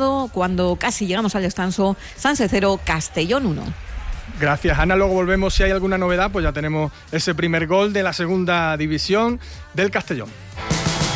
empatado cuando casi llegamos al descanso. Sanse 0, Castellón 1. Gracias, Ana. Luego volvemos. Si hay alguna novedad, pues ya tenemos ese primer gol de la segunda división del Castellón.